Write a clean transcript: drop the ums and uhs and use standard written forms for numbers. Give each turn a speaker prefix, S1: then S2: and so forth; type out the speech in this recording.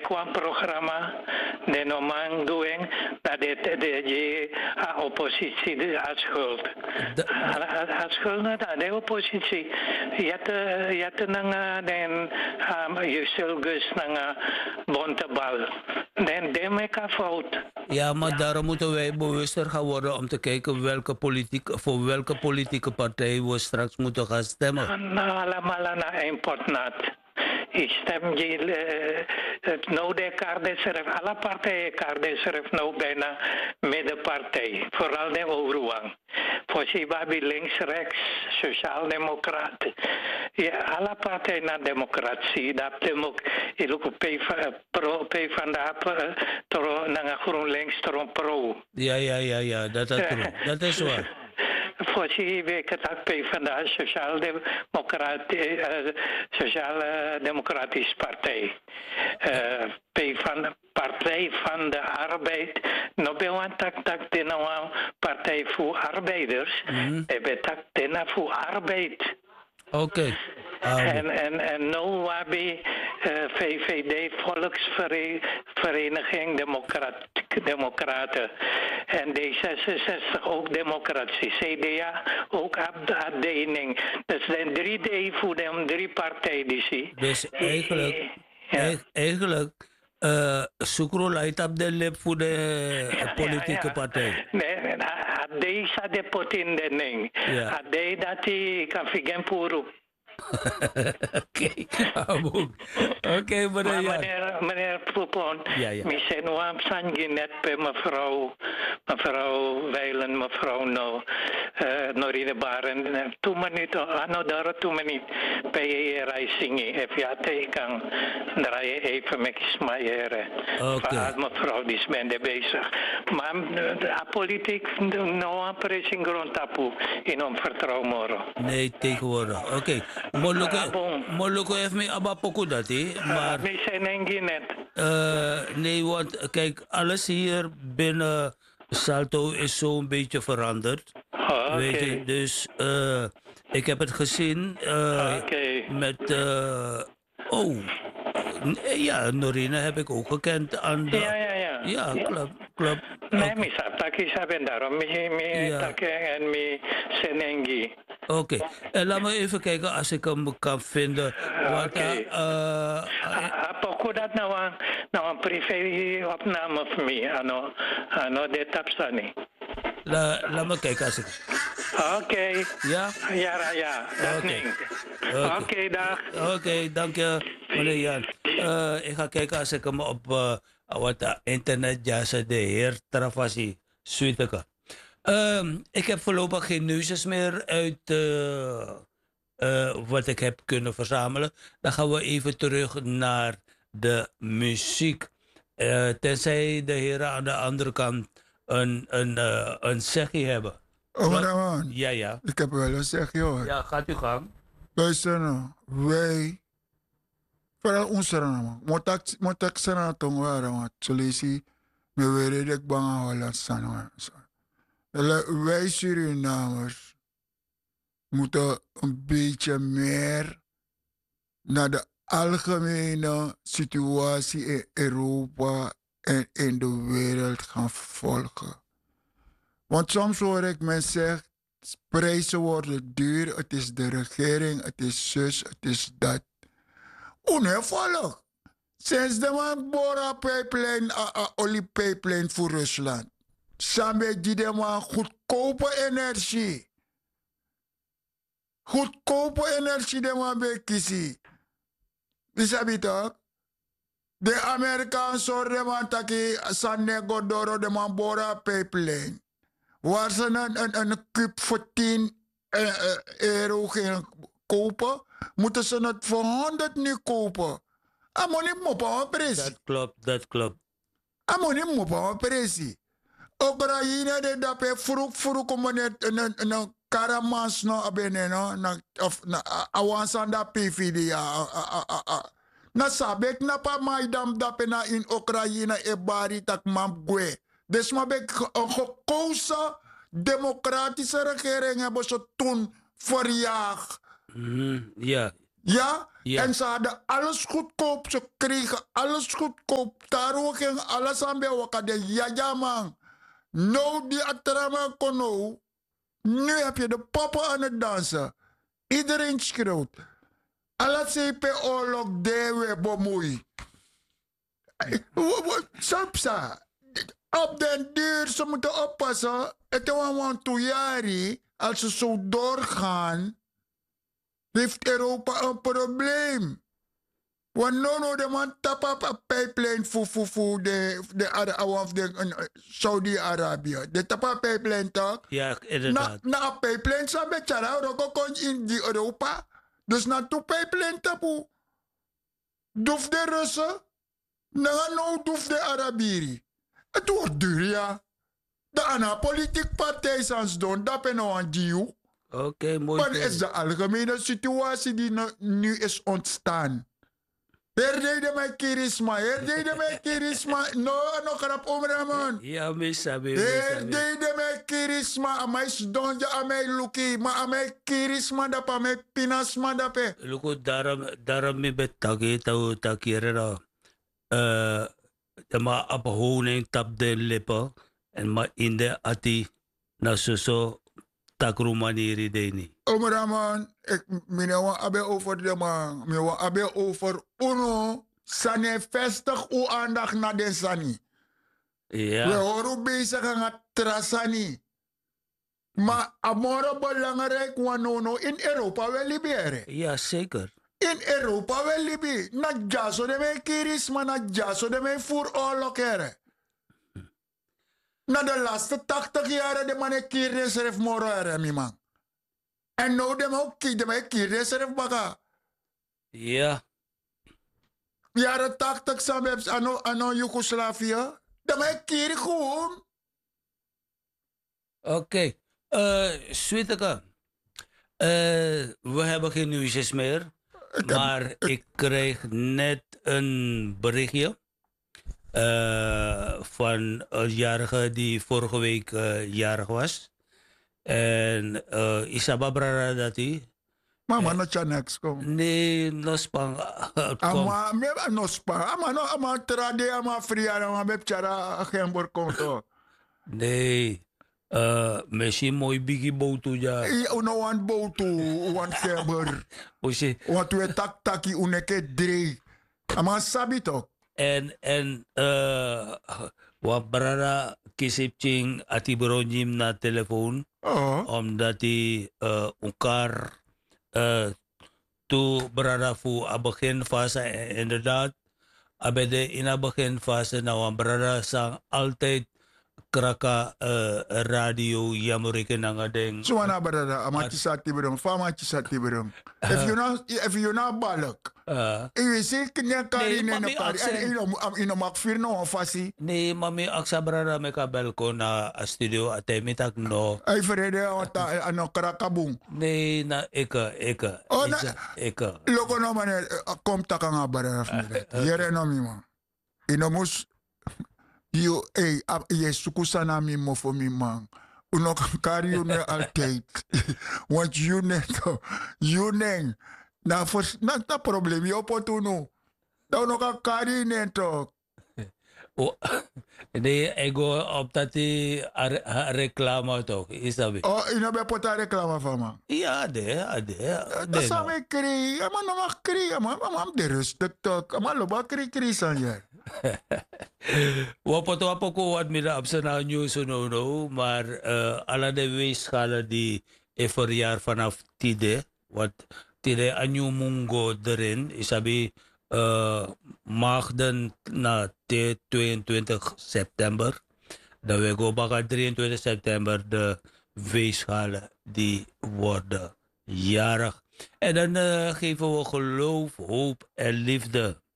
S1: kwam programma de normaal doen dat de oppositie de schuld. Schuld naar de oppositie. Je hebt den Jusselgus naar Bontebal. Dan de fout.
S2: Ja, maar daarom moeten wij bewuster gaan worden om te kijken voor welke politieke partij we straks moeten gaan stemmen.
S1: Nou, allemaal naar importnaat. Ik stem nou de kaartdeserf, alle partijen kaartdeserf nou bijna middenpartij. Vooral de overwang. Voor Babi links, rechts, sociaal-democraten. Ja, alle partijen naar democratie. Dat hem ook, P van de naar GroenLinks, pro.
S2: Ja, dat is pro. Dat is waar.
S1: Voor je weet dat PvdA Sociaal-Democratische Partij. Partij van de Arbeid. Nou ben tak de nou Partij voor Arbeiders. Ben tak de voor Arbeid.
S2: Oké.
S1: En nu hebben VVD, Volksvereniging Democraten. En D66 ook democratie. CDA ook afdeling. Dat zijn 3D voor de 3 partijen die zie.
S2: Dus eigenlijk Sukro leidt op de lip voor de politieke partij.
S1: Nee, deze de potinding. Ade dat hij kan figen puro.
S2: Oké,
S1: meneer Poupon, misschien nu zijn net bij mevrouw Weilen, mevrouw Norine Baren, 2 minuten, daar 2 minuten bij je reizingen. Even ja, kan draaien even met smajeren. Mevrouw, die is ben bezig. Maar de politiek, nou een pressing grond tapu in om vertrouwen.
S2: Nee, tegenwoordig. Oké. Moluko heeft me abapoko dat, maar... nee, want kijk, alles hier binnen Salto is zo'n beetje veranderd. Weet je, dus ik heb het gezien met... ja, Norine heb ik ook gekend aan de... Ja, klopt.
S1: Nee, ik heb daarom en Senengi.
S2: Oké, laat me even kijken als ik hem kan vinden.
S1: Hoe dat nou een privé-opname voor mij, ano de tapsani.
S2: Laat me kijken als ik...
S1: Oké.
S2: Ja?
S1: Ja, dat niet. Oké, dag.
S2: Oké, dank je, meneer Jan. Ik ga kijken als ik hem op wat internet jassen, de heer Travasi, Suiteke. Ik heb voorlopig geen neusjes meer uit wat ik heb kunnen verzamelen. Dan gaan we even terug naar de muziek. Tenzij de heren aan de andere kant een zegje hebben.
S3: Man.
S2: Ja.
S3: Ik heb wel een zegje hoor.
S2: Ja, gaat u gang.
S3: Luister nou, wij, vooral ons man. Moet ik zijn tong waren, want zo lees je, me weer ik bang aan Holland staan. Wij Surinamers moeten een beetje meer naar de algemene situatie in Europa en in de wereld gaan volgen. Want soms hoor ik mensen zeggen, prijzen worden duur, het is de regering, het is zus, het is dat. Ongevolg. Sinds de man Bora pipeline, oliepipeline voor Rusland. Samen die de man goedkope energie. Goedkope energie de man bij kiezen. Dus heb je toch? De Amerikaanse zorg de man taki Sanego Doro de man Bora pipeline. Waar ze een kub voor 10 euro gaan kopen, moeten ze het voor 100 nu kopen. Amoni mopa een prijs.
S2: Dat klopt.
S3: Amoni mopa een prijs. Oekraïne de dape vroeg om een karamans no abene no of awansanda PVD na sabek na pa maidam dape na in Oekraïne e bari tak mamgwe. Dus maar een gekozen democratische regering hebben ze toen verjaagd.
S2: Ja.
S3: Ja?
S2: Ja.
S3: En ze hadden alles goedkoop. Ze kregen alles goedkoop. Daarom ging alles aan bij elkaar. Ja, man. Nou, die atrama kono. Nu heb je de poppen aan het dansen. Iedereen schreeuwt. Alles CP oorlog dewe bemoei. Sapsa. Op den duur, ze moeten oppassen. Het want toejari, als ze zo doorgaan, heeft Europa een probleem. Want no, de man tap op een pipeline voor de Saudi-Arabië. De tap op pipeline toch?
S2: Ja, inderdaad.
S3: Na een pipeline zijn met Chara, ook in die Europa. Dus na toe pipeline tapu. Doef de Russen, nou doef de Arabieren. Het wordt duur, ja. De Anna politiek partij sans doen, dat ben nou aan die.
S2: Oké, mooi.
S3: Maar het is de algemene situatie die nu is ontstaan. Herdeden met kirisma. No grap omra man.
S2: Ja, misabi.
S3: Herdeden met kirisma. Amai sdonja, amai luki. Maar amai kirisma dapa, amai pinasma dape.
S2: Luko, daarom mi betagi tau takira na. De ma op honing tap de lippen. En ma in de ati na suso takru maniri deni.
S3: Omra man, ik wan abe over de man. Mi wan abe over uno. Sane vestig uw aandacht naar de sani.
S2: Ja.
S3: We horen bezig aan het trasani. Maar amore belangrijk wanono in Europa wel liberen.
S2: Ja, zeker.
S3: In Europa wel liberen. Na jaso de me kiris, maar na jaso de me voor oorlog heren. Na de laatste 80 jaar de man kiris ref moro heren, mi man. En nou de me kiris ref baga.
S2: Ja.
S3: Jaren 80 samen ano Joegoslavië. De me kiri gewoon.
S2: Oké. Sweeteke. We hebben geen nieuwsjes meer. Maar ik kreeg net een berichtje van een jarige die vorige week jarig was. En Isababra dat hij.
S3: Mama no chanex kom.
S2: Nee, nospang.
S3: Ama me nospang. Ama trade ama fria ama bepchara gembor kom to.
S2: Nee. Misschien mooi biggie boto ja.
S3: Uno wan boto, wan gember. Want we taki uneke drie. Ama sabi to.
S2: En wat brada kisipching ati bronjim na telefoon. Omdat hij elkaar to brada fu a begin fase inderdaad. Abede in a begin fase na wan brada sang altijd kraka radio yamurike nangadeng.
S3: So wana brada amati sati berong, famati sati berong. If you not balak. Je ziet knya kari ne na pari. Ino makfir no fasi.
S2: Nee, mami aksa brada me kabel ko na studio ate mitak no.
S3: Ay frede ata ano karakabung.
S2: Nee, na eka.
S3: Oh na eka. Loko no man kom ta nga brada. Yere no mi man. Ino mus yo ye sukusana mi mo fo mi man. Uno kan kari you ne altijd. Want you ne na problem yo potuno. Da uno kan kari ne to.
S2: Nee, ego op dat die reclame toch, isabi.
S3: Oh, ino be pota reclame van man.
S2: Ja, de.
S3: Dat zou me kri, ama no mag kri, ama de rustig toch. Ama loba kri sanja.
S2: Wapo ko wat mida absa na news no, maar ala de weeskala die verjaar vanaf tide, wat tide anyo mungo erin, isabi maagden na 22 september. Dan we go baka 23 september de weeskalen die worden jarig. En dan geven we geloof, hoop en liefde